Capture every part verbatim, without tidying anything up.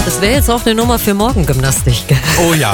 Das wäre jetzt auch eine Nummer für Morgengymnastik. Oh ja.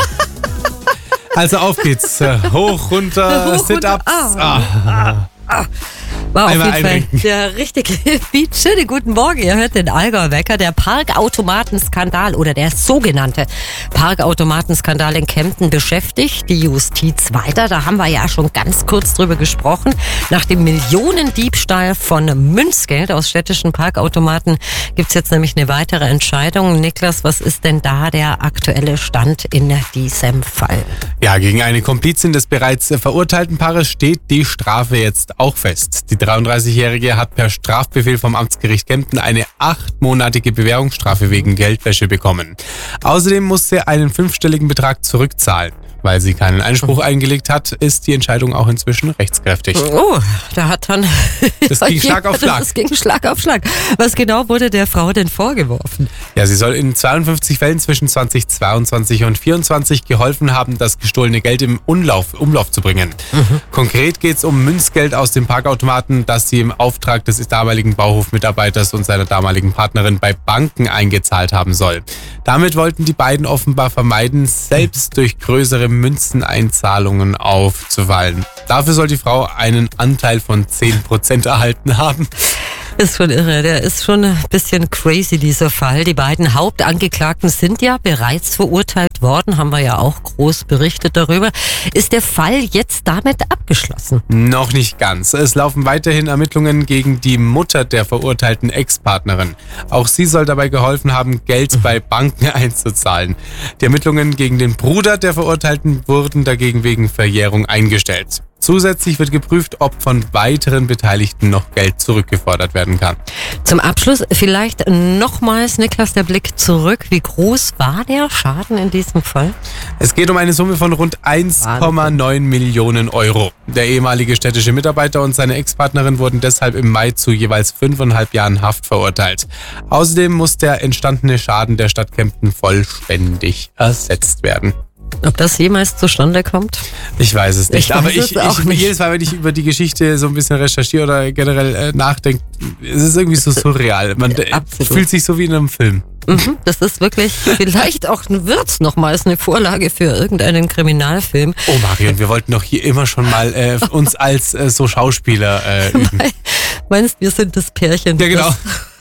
Also auf geht's. Hoch, runter, Hoch, Sit-Ups. runter. Ah. Ah, ah. War auf Einmal jeden Fall einrenken. der richtige Beat. Schönen guten Morgen, ihr hört den Allgäuer Wecker. Der Parkautomatenskandal oder der sogenannte Parkautomatenskandal in Kempten beschäftigt die Justiz weiter. Da haben wir ja schon ganz kurz drüber gesprochen. Nach dem Millionendiebstahl von Münzgeld aus städtischen Parkautomaten gibt's jetzt nämlich eine weitere Entscheidung. Niklas, was ist denn da der aktuelle Stand in diesem Fall? Ja, gegen eine Komplizin des bereits verurteilten Paares steht die Strafe jetzt auch fest. Die dreiunddreißigjährige hat per Strafbefehl vom Amtsgericht Kempten eine achtmonatige Bewährungsstrafe wegen Geldwäsche bekommen. Außerdem muss sie einen fünfstelligen Betrag zurückzahlen. Weil sie keinen Einspruch eingelegt hat, ist die Entscheidung auch inzwischen rechtskräftig. Oh, da hat dann... Das ging Schlag auf Schlag. Das ging Schlag auf Schlag. Was genau wurde der Frau denn vorgeworfen? Ja, sie soll in zweiundfünfzig Fällen zwischen zweitausendzweiundzwanzig und vierundzwanzig geholfen haben, das gestohlene Geld im Umlauf, Umlauf zu bringen. Mhm. Konkret geht es um Münzgeld aus dem Parkautomaten, das sie im Auftrag des damaligen Bauhofmitarbeiters und seiner damaligen Partnerin bei Banken eingezahlt haben soll. Damit wollten die beiden offenbar vermeiden, selbst durch größere Münzeneinzahlungen aufzufallen. Dafür soll die Frau einen Anteil von zehn Prozent erhalten haben. Ist schon irre, der ist schon ein bisschen crazy, dieser Fall. Die beiden Hauptangeklagten sind ja bereits verurteilt worden, haben wir ja auch groß berichtet darüber. Ist der Fall jetzt damit abgeschlossen? Noch nicht ganz. Es laufen weiterhin Ermittlungen gegen die Mutter der verurteilten Ex-Partnerin. Auch sie soll dabei geholfen haben, Geld bei Banken einzuzahlen. Die Ermittlungen gegen den Bruder der Verurteilten wurden dagegen wegen Verjährung eingestellt. Zusätzlich wird geprüft, ob von weiteren Beteiligten noch Geld zurückgefordert werden kann. Zum Abschluss vielleicht nochmals, Niklas, der Blick zurück. Wie groß war der Schaden in diesem Fall? Es geht um eine Summe von rund eins Komma neun Millionen Euro. Der ehemalige städtische Mitarbeiter und seine Ex-Partnerin wurden deshalb im Mai zu jeweils fünfeinhalb Jahren Haft verurteilt. Außerdem muss der entstandene Schaden der Stadt Kempten vollständig ersetzt werden. Ob das jemals zustande kommt? Ich weiß es nicht. Ich aber weiß ich, es auch ich nicht. jedes Mal, wenn ich über die Geschichte so ein bisschen recherchiere oder generell äh, nachdenke, es ist irgendwie so surreal. Man äh, fühlt sich so wie in einem Film. Mhm, das ist wirklich vielleicht auch wird's nochmals eine Vorlage für irgendeinen Kriminalfilm. Oh Marion, wir wollten doch hier immer schon mal äh, uns als äh, so Schauspieler äh, üben. Meinst wir sind das Pärchen? Ja, genau.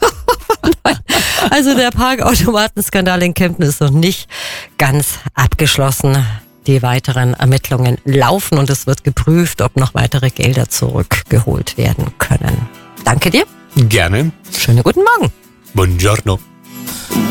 Also der Parkautomatenskandal in Kempten ist noch nicht ganz abgeschlossen. Die weiteren Ermittlungen laufen und es wird geprüft, ob noch weitere Gelder zurückgeholt werden können. Danke dir. Gerne. Schönen guten Morgen. Buongiorno.